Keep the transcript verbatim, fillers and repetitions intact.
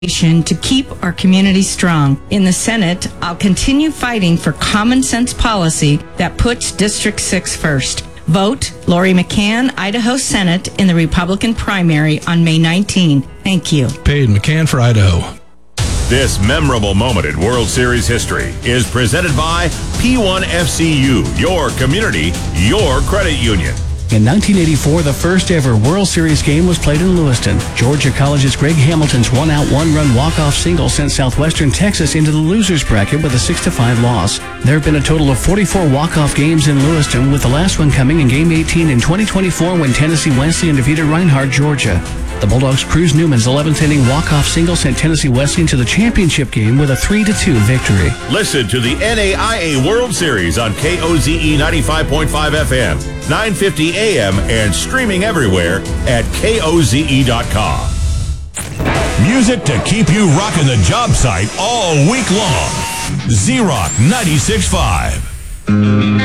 to keep our community strong. In the Senate, I'll continue fighting for common sense policy that puts District six first. Vote Lori McCann, Idaho Senate, in the Republican primary on May nineteenth. Thank you. Paid McCann for Idaho. This memorable moment in World Series history is presented by P one F C U, your community, your credit union. In nineteen eighty-four, the first ever World Series game was played in Lewiston. Georgia College's Greg Hamilton's one-out, one-run walk-off single sent Southwestern Texas into the losers bracket with a six to five loss. There have been a total of forty-four walk-off games in Lewiston, with the last one coming in Game eighteen in twenty twenty-four when Tennessee Wesleyan defeated Reinhardt, Georgia. The Bulldogs' Cruz Newman's eleventh inning walk-off single sent Tennessee Wesleyan to the championship game with a three to two victory. Listen to the N A I A World Series on K O Z E ninety-five point five F M, nine fifty A M, and streaming everywhere at K O Z E dot com. Music to keep you rocking the job site all week long. Z-Rock ninety-six point five.